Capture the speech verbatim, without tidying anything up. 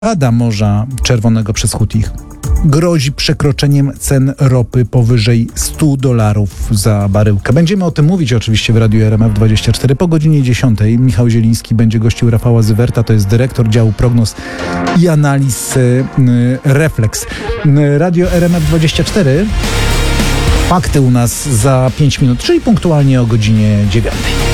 Blokada Morza Czerwonego przez Hutich grozi przekroczeniem cen ropy powyżej stu dolarów za baryłkę. Będziemy o tym mówić oczywiście w Radiu R M F dwadzieścia cztery po godzinie dziesiątej. Michał Zieliński będzie gościł Rafała Zywerta, to jest dyrektor działu prognoz i analiz y, Reflex. Y, Radio R M F dwadzieścia cztery. Fakty u nas za pięć minut, czyli punktualnie o godzinie dziewiątej.